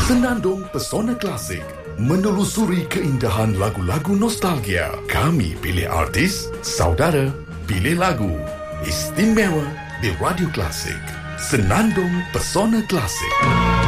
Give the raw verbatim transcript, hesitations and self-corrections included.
Senandung Pesona Klasik, menelusuri keindahan lagu-lagu nostalgia. Kami pilih artis, saudara, pilih lagu. Istimewa di Radio Klasik. Senandung Pesona Klasik.